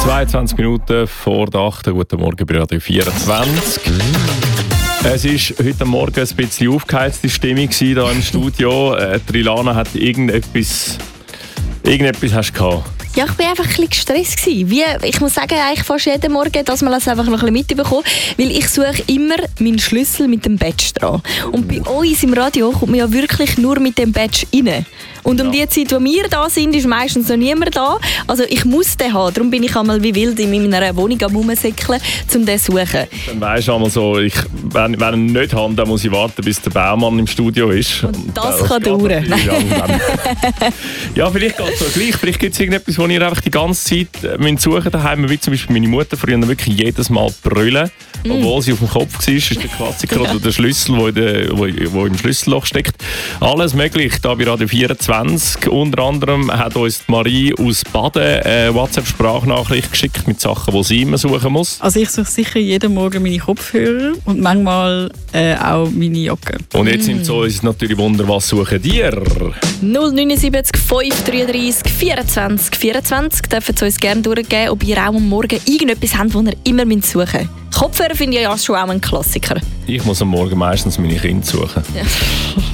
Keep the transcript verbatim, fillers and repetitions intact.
zweiundzwanzig Minuten vor der acht. Guten Morgen bei Radio vierundzwanzig. Es war heute Morgen ein bisschen aufgeheizte Stimmung hier im Studio. Äh, Trilana hat irgendetwas... Irgendetwas hast du gehabt. Ja, ich war einfach ein bisschen gestresst. Wie, ich muss sagen, eigentlich fast jeden Morgen, dass man das einfach noch ein bisschen mitbekommen. Weil ich suche immer meinen Schlüssel mit dem Badge dran. Und bei uns im Radio kommt man ja wirklich nur mit dem Badge rein. Und um ja. die Zeit, wo wir da sind, ist meistens noch niemand da. Also ich muss den haben. Darum bin ich einmal wie wild in meiner Wohnung am Rumsäckeln, um den zu suchen. Dann weisst du einmal so, ich, wenn, wenn ich ihn nicht habe, dann muss ich warten, bis der Baumann im Studio ist. Und das, das kann dauern. Ja, vielleicht geht es so gleich. Vielleicht gibt es irgendetwas, wo ihr einfach die ganze Zeit müsst suchen daheim, wie zum Beispiel meine Mutter früher wirklich jedes Mal brüllen, mm. obwohl sie auf dem Kopf war, ist der Klassiker oder der Schlüssel, der, der, wo, wo im Schlüsselloch steckt. Alles möglich, da bei Radio vierundzwanzig. Unter anderem hat uns Marie aus Baden eine WhatsApp-Sprachnachricht geschickt mit Sachen, die sie immer suchen muss. Also ich suche sicher jeden Morgen meine Kopfhörer und manchmal äh, auch meine Jacke. Und jetzt nimmt es uns natürlich Wunder, was suchen dir? null neun sieben fünf drei drei vierundzwanzig vierundzwanzig dürfen Sie uns gerne durchgeben, ob ihr auch am Morgen irgendetwas habt, das ihr immer suchen müsst. Kopfhörer finde ich ja schon auch ein Klassiker. Ich muss am Morgen meistens meine Kinder suchen. Ja.